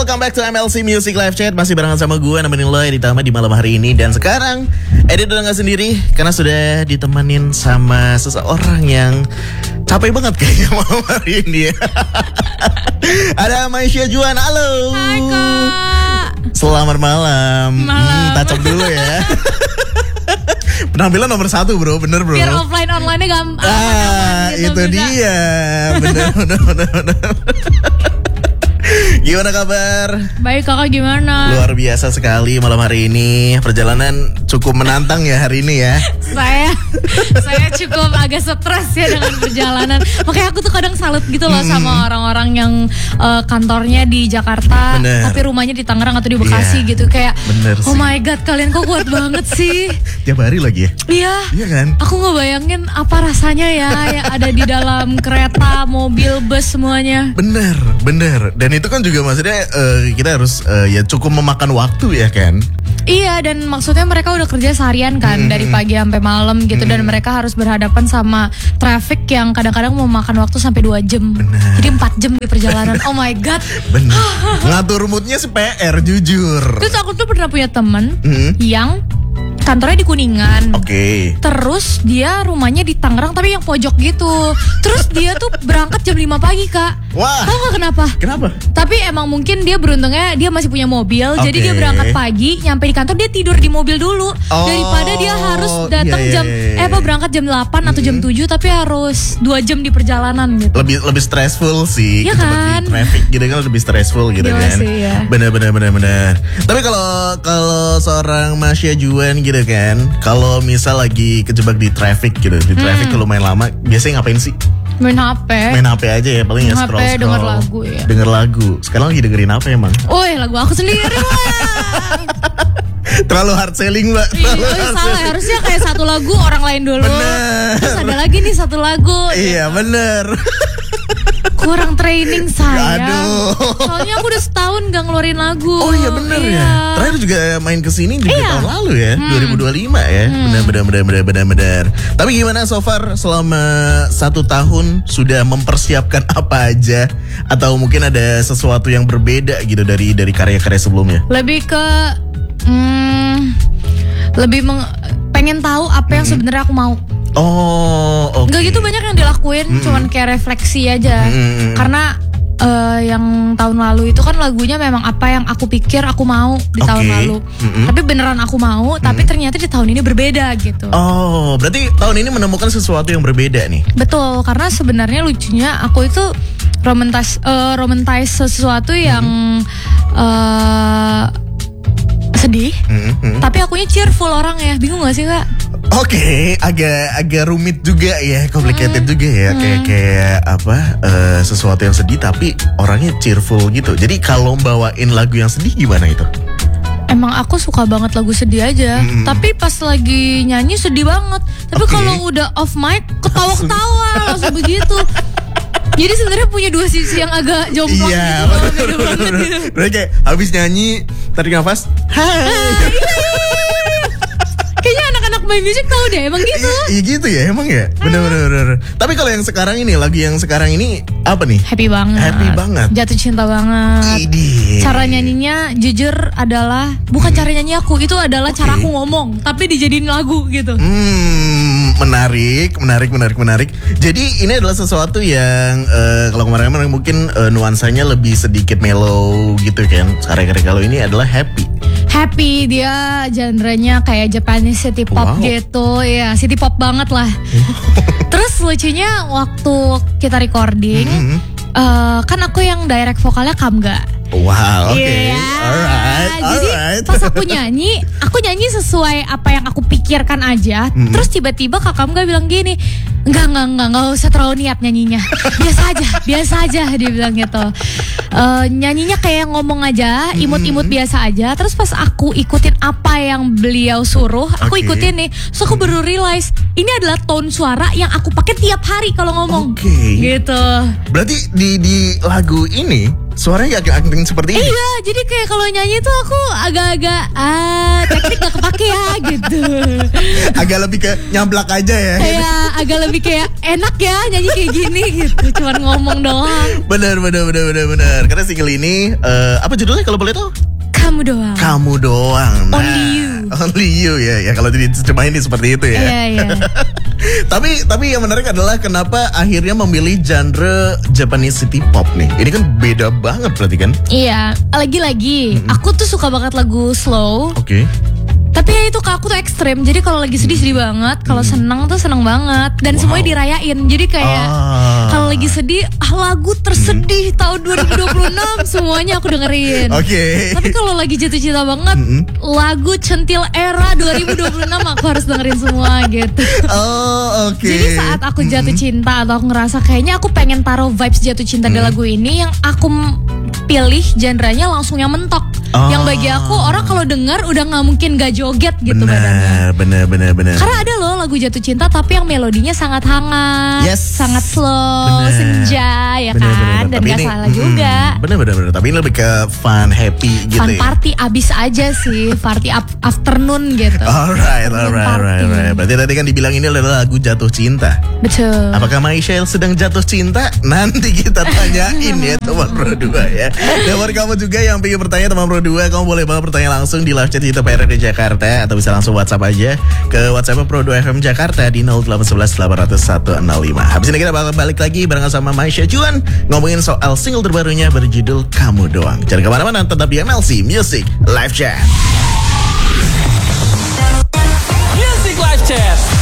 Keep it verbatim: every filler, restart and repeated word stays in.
welcome back to M L C Music Live Chat. Masih barengan sama gue, nemenin lo Editama di malam hari ini. Dan sekarang Edit udah gak sendiri, karena sudah ditemenin sama seseorang yang capek banget kayaknya malam hari ini ya. Ada Maisha Juan, halo. Hai Kak. Selamat malam. Malam. Hmm, tacok dulu ya. Penampilan nomor satu bro, bener bro. Biar offline online-nya gampang. Ah, gitu itu bisa. dia. Bener, bener, bener, bener. Gimana kabar? Baik kakak, gimana? Luar biasa sekali malam hari ini. Perjalanan cukup menantang ya hari ini ya. Saya Saya cukup agak stres ya dengan perjalanan. Makanya aku tuh kadang salut gitu loh hmm. sama orang-orang yang uh, kantornya di Jakarta, bener. Tapi rumahnya di Tangerang atau di Bekasi yeah. gitu. Kayak bener oh sih. My god, kalian kok kuat banget sih. Tiap hari lagi ya? Iya. Iya kan? Aku ngebayangin apa rasanya ya yang ada di dalam kereta, mobil, bus semuanya. Bener, bener. Dan itu kan juga maksudnya uh, kita harus uh, ya cukup memakan waktu ya kan? Iya, dan maksudnya mereka udah kerja seharian kan, hmm. dari pagi sampai malam gitu, hmm. dan mereka harus berhadapan sama traffic yang kadang-kadang mau makan waktu sampai dua jam. Bener. Jadi empat jam di perjalanan. Oh my god. Bener. Ngatur moodnya sih P R jujur. Terus aku tuh pernah punya temen hmm. yang kantornya di Kuningan. Oke. Okay. Terus dia rumahnya di Tangerang tapi yang pojok gitu. Terus dia tuh berangkat jam lima pagi, Kak. Wah. Tahu gak kenapa? Kenapa? Tapi emang mungkin dia beruntungnya dia masih punya mobil. Okay. Jadi dia berangkat pagi, nyampe di kantor dia tidur di mobil dulu. Oh, daripada dia harus datang iya, iya, jam iya. eh apa berangkat jam delapan mm-hmm. atau jam tujuh tapi harus dua jam di perjalanan gitu. Lebih lebih stressful sih. Iya kan? Traffic gitu kan lebih stressful gitu Gila kan. Sih, ya. Bener bener bener bener. Tapi kalau kalau seorang Maisha Juan gitu kan, kalau misal lagi kejebak di traffic gitu, di traffic hmm. lumayan lama, biasanya ngapain sih? Main H P. Main H P aja ya, paling ya scroll scroll. Denger lagu ya. Denger lagu. Sekarang lagi dengerin apa emang? Woi, lagu aku sendiri lah. Terlalu hard selling mbak. Iya, salah selling. Harusnya kayak satu lagu orang lain dulu. Bener. Terus ada lagi nih satu lagu. Iya bener. Kurang training saya. Aduh. Soalnya aku udah setahun gak ngeluarin lagu. Oh iya bener iya. ya. Terakhir juga main kesini juga iya. tahun lalu ya, hmm. dua ribu dua puluh lima ya. Hmm. Bener bener bener bener bener bener. Tapi gimana so far selama satu tahun sudah mempersiapkan apa aja? Atau mungkin ada sesuatu yang berbeda gitu dari dari karya-karya sebelumnya? Lebih ke hmm, lebih meng, pengen tahu apa yang hmm. sebenarnya aku mau. Oh, oke. Okay. Gak gitu banyak yang dilakuin, mm-hmm. cuman kayak refleksi aja. Mm-hmm. Karena uh, yang tahun lalu itu kan lagunya memang apa yang aku pikir aku mau di okay. tahun lalu. Mm-hmm. Tapi beneran aku mau, mm-hmm. tapi ternyata di tahun ini berbeda gitu. Oh, berarti tahun ini menemukan sesuatu yang berbeda nih. Betul, karena sebenarnya lucunya aku itu romantis uh, romantis sesuatu yang mm-hmm. uh, sedih, mm-hmm. tapi akunya cheerful orang ya. Bingung gak sih Kak? Oke, okay, agak agak rumit juga ya, complicated hmm. juga ya, hmm. kayak kayak apa uh, sesuatu yang sedih tapi orangnya cheerful gitu. Jadi kalau bawain lagu yang sedih gimana itu? Emang aku suka banget lagu sedih aja, hmm. tapi pas lagi nyanyi sedih banget. Tapi okay. kalau udah off mic ketawa-ketawa langsung begitu. Jadi sebenarnya punya dua sisi yang agak jomplang iya, gitu, beda banget gitu. Berarti kayak habis nyanyi tarik nafas, hai. Kayaknya anak-anak main musik tahu deh, emang gitu. Iya gitu ya, emang ya. Bener-bener. Tapi kalau yang sekarang ini, lagu yang sekarang ini apa nih? Happy banget. Happy banget. Jatuh cinta banget. Idi. Cara nyanyinya jujur adalah bukan hmm. cara nyanyi aku, itu adalah okay. cara aku ngomong, tapi dijadiin lagu gitu. Hmm, menarik, menarik, menarik, menarik. Jadi ini adalah sesuatu yang uh, kalau kemarin-kemarin mungkin uh, nuansanya lebih sedikit mellow gitu kan. Karya-karya kalau ini adalah happy. Happy, dia genrenya kayak Japanese city pop wow. gitu. Ya, city pop banget lah. Terus lucunya waktu kita recording, mm-hmm. uh, kan aku yang direct vokalnya Kamga. Wow, oke. Okay. Yeah. Alright, Jadi alright. pas aku nyanyi, aku nyanyi sesuai apa yang aku pikirkan aja. Mm-hmm. Terus tiba-tiba Kak Kamga bilang gini, enggak, enggak, enggak, enggak usah terlalu niat nyanyinya. Biasa aja, biasa aja dia bilang gitu. Uh, nyanyinya kayak ngomong aja, imut-imut mm-hmm. biasa aja. Terus pas aku ikutin apa yang beliau suruh, aku okay. ikutin nih. So aku baru realize ini adalah tone suara yang aku pakai tiap hari kalau ngomong. Oke. Okay. Gitu. Berarti di di lagu ini suaranya agak acting seperti ini. Iya, jadi kayak kalau nyanyi tuh aku agak-agak ah teknik gak kepake ya gitu. Agak lebih ke nyamplak aja ya. Kayak agak lebih kayak enak ya nyanyi kayak gini gitu, cuman ngomong doang. Bener bener bener bener bener. Karena single ini uh, apa judulnya kalau boleh tahu? Kamu doang. Kamu doang. Nah, Only you. Only you ya. Ya kalau diterjemahin seperti itu ya. Iya iya. tapi tapi yang menarik adalah kenapa akhirnya memilih genre Japanese city pop nih. Ini kan beda banget berarti kan? Iya, lagi-lagi mm-hmm. aku tuh suka banget lagu slow. Oke. Okay. Tapi ya itu ke aku tuh ekstrem. Jadi kalau lagi sedih sedih banget, kalau hmm. senang tuh senang banget. Dan wow. semuanya dirayain. Jadi kayak ah. kalau lagi sedih, ah, lagu tersedih hmm. tahun dua ribu dua puluh enam semuanya aku dengerin. Oke. Okay. Tapi kalau lagi jatuh cinta banget, hmm. lagu centil era dua ribu dua puluh enam aku harus dengerin semua gitu. Oh, oke. Okay. Jadi saat aku jatuh hmm. cinta atau aku ngerasa kayaknya aku pengen taruh vibes jatuh cinta hmm. di lagu ini, yang aku pilih genrenya langsung yang mentok. Oh. Yang bagi aku orang kalau dengar udah nggak mungkin gak joget gitu bener, badannya. Bener bener bener. Karena ada loh lagu jatuh cinta tapi yang melodinya sangat hangat, yes. sangat slow, bener. senja ya bener, kan, bener. Dan tapi gak ini, salah mm, juga. Bener bener bener. Tapi ini lebih ke fun, happy gitu. Fun ya. party abis aja sih, party up, afternoon gitu. Alright, alright, alright, alright. Berarti tadi kan dibilang ini adalah lagu jatuh cinta. Betul. Apakah Maishel sedang jatuh cinta? Nanti kita tanyain ya teman Pro dua ya. Dan buat kamu juga yang pengen bertanya teman Pro dua, kamu boleh banget bertanya langsung di live chat YouTube P R D Jakarta atau bisa langsung WhatsApp aja ke WhatsApp Pro dua F M Jakarta di nol delapan satu satu delapan nol satu nol lima. Habis ini kita bakal balik lagi barengan sama Maisha Juan ngomongin soal single terbarunya berjudul Kamu Doang. Jangan kemana-mana, tetap di M L C Music Live Chat. Music Live Chat.